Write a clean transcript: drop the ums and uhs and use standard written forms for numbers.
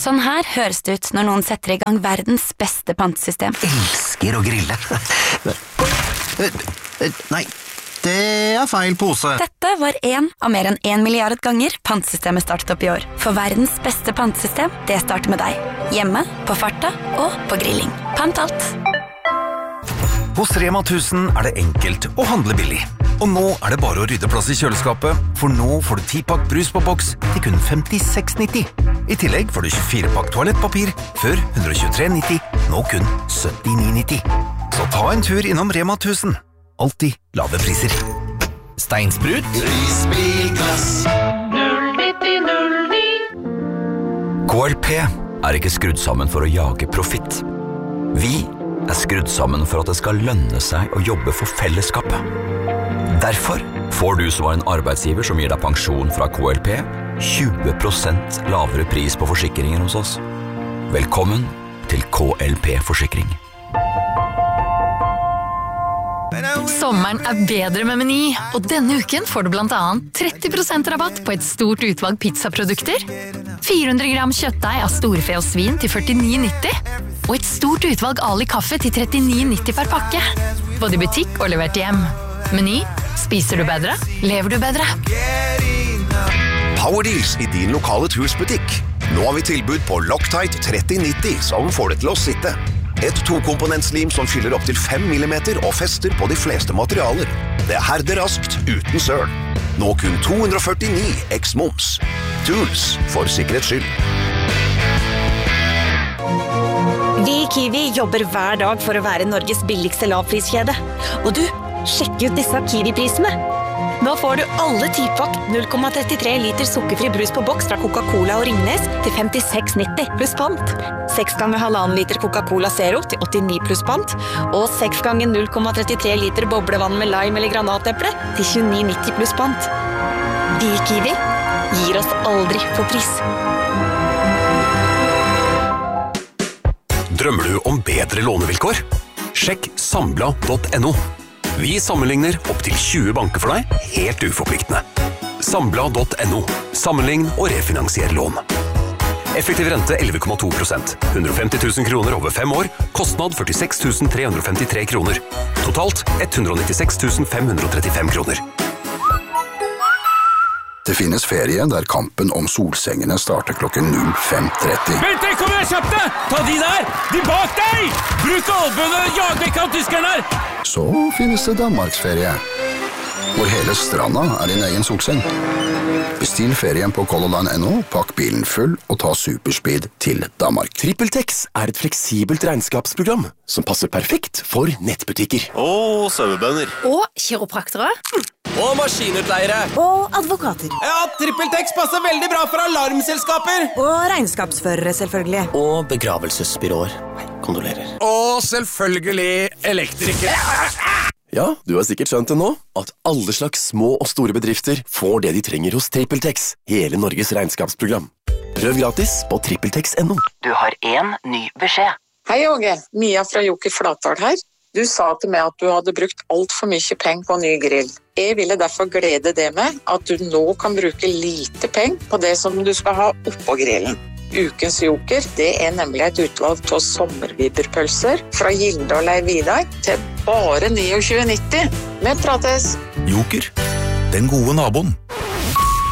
Sånn her høres det ut når noen setter i gang verdens beste pantesystem. Elsker å grille. Nei, det feil pose. Dette var en av mer enn 1 milliard ganger pantesystemet startet opp i år. For verdens beste pantesystem, det starter med deg. Hjemme, på farta og på grilling. Pant alt. Hos Rema 1000 det enkelt å handle billig. Og nå det bare å rydde plass i kjøleskapet, for nå får du 10-pakk brus på boks til kun 56,90. I tillegg får du 24-pakk toalettpapir før 123,90, nå kun 79,90. Så ta en tur innom Rema 1000. Alltid lave priser. Steinsprut. Prisbilklass 09009. KLP ikke skrudd sammen for å jage profitt. Vi skrudd sammen for at det skal lønne seg å jobbe for fellesskapet. Derfor får du som en arbeidsgiver som gir deg pensjon fra KLP 20% lavere pris på forsikringer hos oss. Velkommen til KLP Forsikring. Sommeren bedre med Meny, og denne uken får du blant annet 30% rabatt på et stort utvalg pizzaprodukter, 400 gram kjøttdeig av storfe og svin til 49,90, og et stort utvalg Ali kaffe til 39,90 per pakke. Både i butikk og levert hjem. Meny, spiser du bedre, lever du bedre. Powerdeals i din lokale Tours-butikk. Nå har vi tilbud på Loctite 3090 som får det til å sitte. Et 2-komponentslim som fyller opp til 5 mm og fester på de fleste materialer. Det herder raskt, uten søl. Nå kun 249 x-moms. Tools for sikkerhets skyld. Vi i Kiwi jobber hver dag for å være Norges billigste lavpriskjede. Og du, sjekk ut disse Kiwi-prisene. Nå får du alle 10-pakk 0,33 liter sukkerfri brus på boks fra Coca-Cola og Ringnes til 56,90 pluss pant. 6 ganger 1,5 liter Coca-Cola Zero til 89 pluss pant. Og 6 ganger 0,33 liter boblevann med lime eller granateple til 29,90 pluss pant. Vi i Kiwi gir oss aldri for pris. Drømmer du om bedre lånevilkår? Sjekk sambla.no. Vi sammenligner opp til 20 banker for deg, helt uforpliktende. Sambla.no. Sammenlign og refinansier lån. Effektiv rente 11,2%. 150 000 kroner over 5 år. Kostnad 46 353 kroner. Totalt 196 535 kroner. Det finnes ferie der kampen om solsengene starter klokken 05:30. Vent, kom igjen, kjapt deg! Ta de der! De bak deg! Bruk albøene, jag vekk av tyskerne her! Så finnes det Danmarksferie, hvor hele stranda din egen solseng. Bestill ferien på colorline.no, pakk bilen full og ta superspeed til Danmark. TrippelTex et fleksibelt regnskapsprogram som passer perfekt for nettbutikker. Og sauebønder. Og kiropraktere. Og maskinutleiere. Og advokater. Ja, TrippelTex passer veldig bra for alarmselskaper. Og regnskapsførere, selvfølgelig. Og begravelsesbyråer. Kondolerer. Og selvfølgelig elektrikere. Ja, du har sikkert skjønt det nå, at alle slags små og store bedrifter får det de trenger hos TrippelTex, hele Norges regnskapsprogram. Prøv gratis på trippeltex.no. Du har en ny beskjed. Hei Åge, Mia fra Joker Flatdal her. Du sa til meg at du hadde brukt alt for mye penger på en ny grill. Jeg ville derfor glede deg med at du nå kan bruke lite penger på det som du skal ha oppå grillen. Ukens Joker, det nemlig et utvalg av sommerviberpølser fra Gildal Vidar til bare 29,90. Vi prates! Joker, den gode naboen.